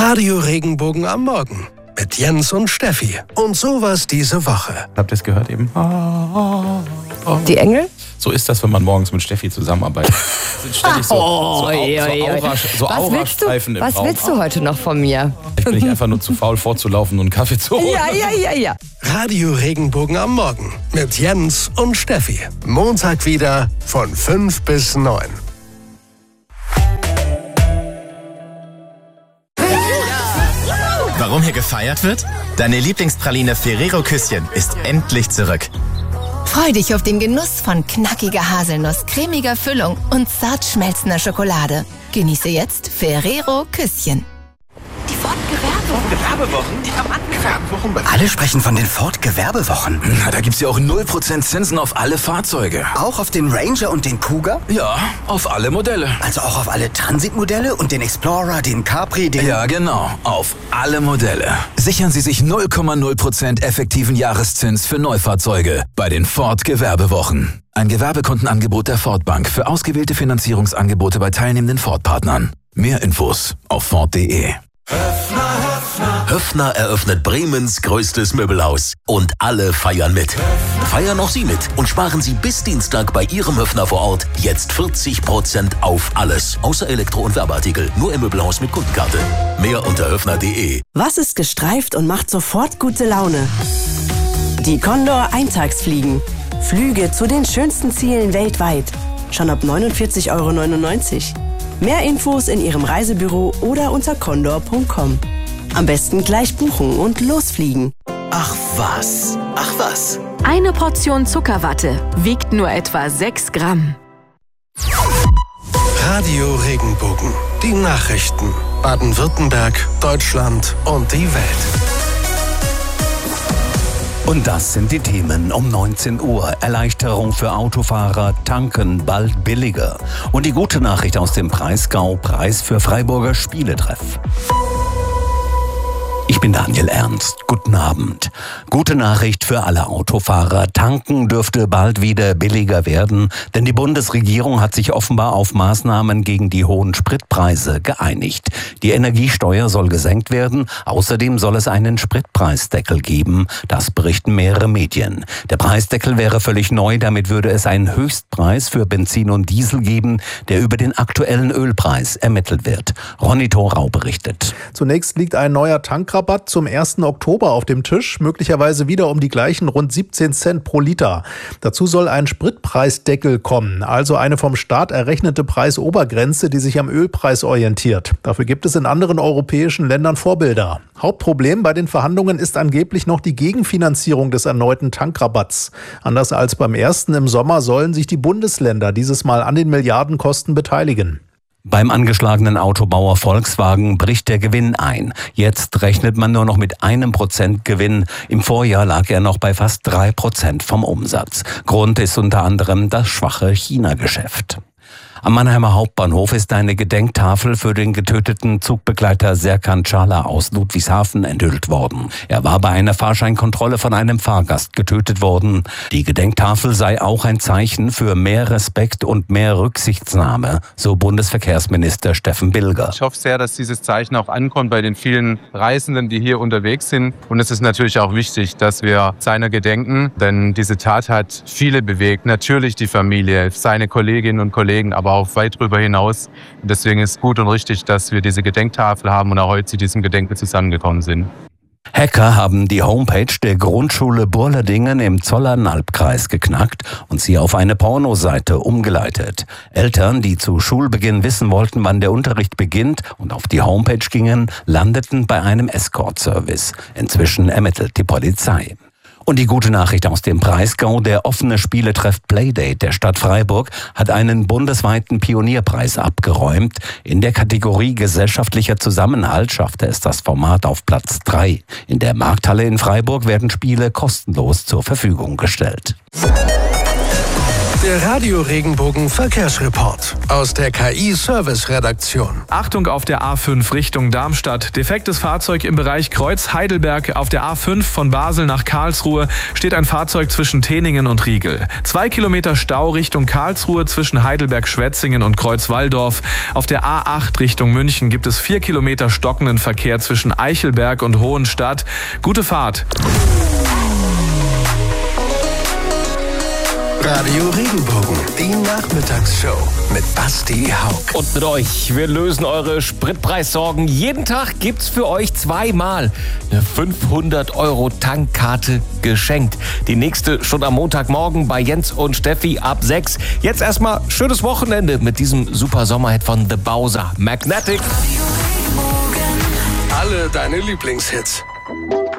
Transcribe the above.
Radio Regenbogen am Morgen mit Jens und Steffi. Und sowas diese Woche. Habt ihr es gehört eben? Die Engel? So ist das, wenn man morgens mit Steffi zusammenarbeitet. Sind ständig so Aurastreifen im Raum. Was willst du heute noch von mir? Ich bin nicht einfach nur zu faul vorzulaufen und einen Kaffee zu holen. Ja. Radio Regenbogen am Morgen mit Jens und Steffi. Montag wieder von 5 bis 9. Warum hier gefeiert wird? Deine Lieblingspraline Ferrero Küsschen ist endlich zurück. Freu dich auf den Genuss von knackiger Haselnuss, cremiger Füllung und zart schmelzender Schokolade. Genieße jetzt Ferrero Küsschen. Die Ford-Gewerbewochen, die haben angefangen. Alle sprechen von den Ford-Gewerbewochen. Na, da gibt's ja auch 0% Zinsen auf alle Fahrzeuge. Auch auf den Ranger und den Cougar? Ja, auf alle Modelle. Also auch auf alle Transit-Modelle und den Explorer, den Capri, den... Ja, genau, auf alle Modelle. Sichern Sie sich 0,0% effektiven Jahreszins für Neufahrzeuge bei den Ford-Gewerbewochen. Ein Gewerbekundenangebot der Ford Bank für ausgewählte Finanzierungsangebote bei teilnehmenden Ford-Partnern. Mehr Infos auf Ford.de. Höffner eröffnet Bremens größtes Möbelhaus. Und alle feiern mit. Feiern auch Sie mit und sparen Sie bis Dienstag bei Ihrem Höffner vor Ort jetzt 40% auf alles. Außer Elektro- und Werbeartikel. Nur im Möbelhaus mit Kundenkarte. Mehr unter höffner.de. Was ist gestreift und macht sofort gute Laune? Die Condor Eintagsfliegen. Flüge zu den schönsten Zielen weltweit. Schon ab 49,99 €. Mehr Infos in Ihrem Reisebüro oder unter condor.com. Am besten gleich buchen und losfliegen. Ach was. Eine Portion Zuckerwatte wiegt nur etwa 6 Gramm. Radio Regenbogen. Die Nachrichten. Baden-Württemberg, Deutschland und die Welt. Und das sind die Themen um 19 Uhr. Erleichterung für Autofahrer, tanken bald billiger. Und die gute Nachricht aus dem Breisgau, Preis für Freiburger Spieletreff. Ich bin Daniel Ernst. Guten Abend. Gute Nachricht für alle Autofahrer. Tanken dürfte bald wieder billiger werden, denn die Bundesregierung hat sich offenbar auf Maßnahmen gegen die hohen Spritpreise geeinigt. Die Energiesteuer soll gesenkt werden. Außerdem soll es einen Spritpreisdeckel geben. Das berichten mehrere Medien. Der Preisdeckel wäre völlig neu. Damit würde es einen Höchstpreis für Benzin und Diesel geben, der über den aktuellen Ölpreis ermittelt wird. Ronny Thorau berichtet. Zunächst liegt ein neuer Tankrabatt zum 1. Oktober auf dem Tisch, möglicherweise wieder um die gleichen rund 17 Cent pro Liter. Dazu soll ein Spritpreisdeckel kommen, also eine vom Staat errechnete Preisobergrenze, die sich am Ölpreis orientiert. Dafür gibt es in anderen europäischen Ländern Vorbilder. Hauptproblem bei den Verhandlungen ist angeblich noch die Gegenfinanzierung des erneuten Tankrabatts. Anders als beim ersten im Sommer sollen sich die Bundesländer dieses Mal an den Milliardenkosten beteiligen. Beim angeschlagenen Autobauer Volkswagen bricht der Gewinn ein. Jetzt rechnet man nur noch mit 1% Gewinn. Im Vorjahr lag er noch bei fast 3% vom Umsatz. Grund ist unter anderem das schwache China-Geschäft. Am Mannheimer Hauptbahnhof ist eine Gedenktafel für den getöteten Zugbegleiter Serkan Çağlar aus Ludwigshafen enthüllt worden. Er war bei einer Fahrscheinkontrolle von einem Fahrgast getötet worden. Die Gedenktafel sei auch ein Zeichen für mehr Respekt und mehr Rücksichtnahme, so Bundesverkehrsminister Steffen Bilger. Ich hoffe sehr, dass dieses Zeichen auch ankommt bei den vielen Reisenden, die hier unterwegs sind. Und es ist natürlich auch wichtig, dass wir seiner gedenken, denn diese Tat hat viele bewegt. Natürlich die Familie, seine Kolleginnen und Kollegen, aber auch weit darüber hinaus. Und deswegen ist es gut und richtig, dass wir diese Gedenktafel haben und auch heute zu diesem Gedenken zusammengekommen sind. Hacker haben die Homepage der Grundschule Burladingen im Zollernalbkreis geknackt und sie auf eine Pornoseite umgeleitet. Eltern, die zu Schulbeginn wissen wollten, wann der Unterricht beginnt und auf die Homepage gingen, landeten bei einem Escort-Service. Inzwischen ermittelt die Polizei. Und die gute Nachricht aus dem Breisgau, der offene Spieletreff Playdate der Stadt Freiburg hat einen bundesweiten Pionierpreis abgeräumt. In der Kategorie gesellschaftlicher Zusammenhalt schaffte es das Format auf Platz 3. In der Markthalle in Freiburg werden Spiele kostenlos zur Verfügung gestellt. Der Radio Regenbogen Verkehrsreport aus der KI-Service-Redaktion. Achtung auf der A5 Richtung Darmstadt. Defektes Fahrzeug im Bereich Kreuz-Heidelberg. Auf der A5 von Basel nach Karlsruhe steht ein Fahrzeug zwischen Teningen und Riegel. 2 Kilometer Stau Richtung Karlsruhe zwischen Heidelberg-Schwetzingen und Kreuzwalldorf. Auf der A8 Richtung München gibt es 4 Kilometer stockenden Verkehr zwischen Eichelberg und Hohenstadt. Gute Fahrt. Radio Regenbogen, die Nachmittagsshow mit Basti Haug. Und mit euch, wir lösen eure Spritpreissorgen. Jeden Tag gibt's für euch zweimal eine 500-Euro-Tankkarte geschenkt. Die nächste schon am Montagmorgen bei Jens und Steffi ab 6. Jetzt erstmal schönes Wochenende mit diesem super Sommerhit von The Bowser, Magnetic. Alle deine Lieblingshits